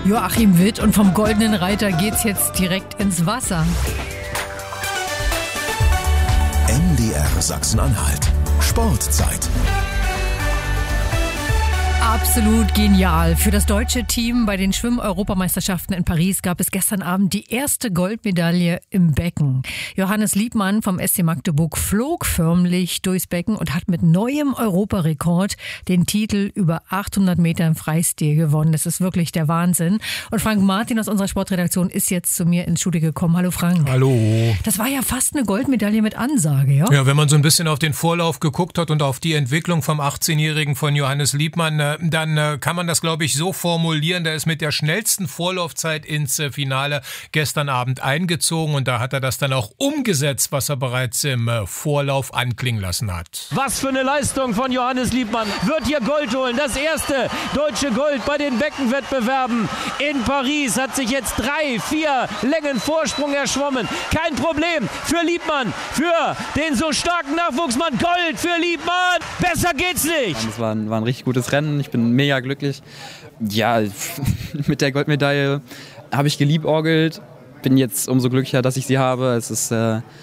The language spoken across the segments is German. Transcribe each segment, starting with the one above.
Joachim Witt und vom Goldenen Reiter geht's jetzt direkt ins Wasser. MDR Sachsen-Anhalt. Sportzeit. Absolut genial. Für das deutsche Team bei den Schwimm-Europameisterschaften in Paris gab es gestern Abend die erste Goldmedaille im Becken. Johannes Liebmann vom SC Magdeburg flog förmlich durchs Becken und hat mit neuem Europarekord den Titel über 800 Meter im Freistil gewonnen. Das ist wirklich der Wahnsinn. Und Frank Martin aus unserer Sportredaktion ist jetzt zu mir ins Studio gekommen. Hallo Frank. Hallo. Das war ja fast eine Goldmedaille mit Ansage, ja? Ja, wenn man so ein bisschen auf den Vorlauf geguckt hat und auf die Entwicklung vom 18-Jährigen von Johannes Liebmann, dann kann man das, glaube ich, so formulieren. Der ist mit der schnellsten Vorlaufzeit ins Finale gestern Abend eingezogen und da hat er das dann auch umgesetzt, was er bereits im Vorlauf anklingen lassen hat. Was für eine Leistung von Johannes Liebmann. Wird hier Gold holen. Das erste deutsche Gold bei den Beckenwettbewerben in Paris. Hat sich jetzt 3-4 Längen Vorsprung erschwommen. Kein Problem für Liebmann, für den so starken Nachwuchsmann. Gold für Liebmann. Besser geht's nicht. Es war ein richtig gutes Rennen. Ich bin mega glücklich. Ja, mit der Goldmedaille habe ich geliebäugelt. Bin jetzt umso glücklicher, dass ich sie habe. Es ist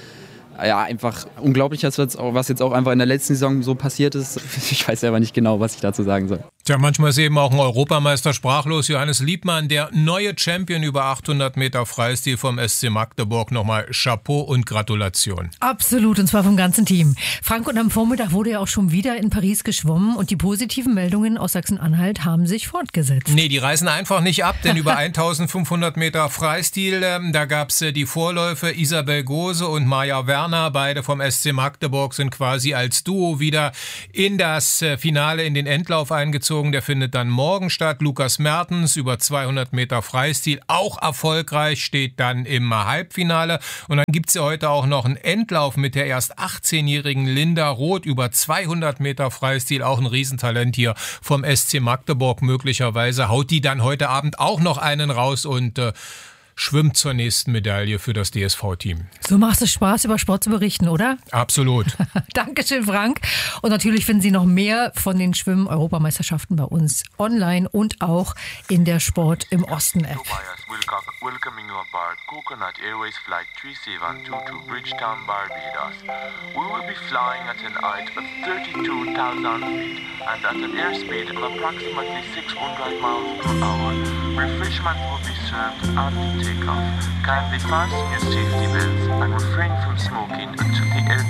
einfach unglaublich, was jetzt auch einfach in der letzten Saison so passiert ist. Ich weiß selber nicht genau, was ich dazu sagen soll. Tja, manchmal ist eben auch ein Europameister sprachlos. Johannes Liebmann, der neue Champion über 800 Meter Freistil vom SC Magdeburg. Nochmal Chapeau und Gratulation. Absolut, und zwar vom ganzen Team. Frank, und am Vormittag wurde ja auch schon wieder in Paris geschwommen und die positiven Meldungen aus Sachsen-Anhalt haben sich fortgesetzt. Nee, die reißen einfach nicht ab, denn über 1500 Meter Freistil, da gab es die Vorläufe. Isabel Gose und Maja Werner, beide vom SC Magdeburg, sind quasi als Duo wieder in das Finale, in den Endlauf eingezogen. Der findet dann morgen statt. Lukas Mertens über 200 Meter Freistil, auch erfolgreich, steht dann im Halbfinale. Und dann gibt es ja heute auch noch einen Endlauf mit der erst 18-jährigen Linda Roth über 200 Meter Freistil, auch ein Riesentalent hier vom SC Magdeburg. Möglicherweise haut die dann heute Abend auch noch einen raus und schwimmt zur nächsten Medaille für das DSV-Team. So macht es Spaß, über Sport zu berichten, oder? Absolut. Dankeschön, Frank. Und natürlich finden Sie noch mehr von den Schwimmen-Europameisterschaften bei uns online und auch in der Sport im Osten App. Welcoming you aboard Coconut Airways Flight 3722 to Bridgetown, Barbados. We will be flying at an height of 32,000 feet and at an airspeed of approximately 600 miles per hour. Refreshment will be served after takeoff. Kindly fasten your safety belts and refrain from smoking until the air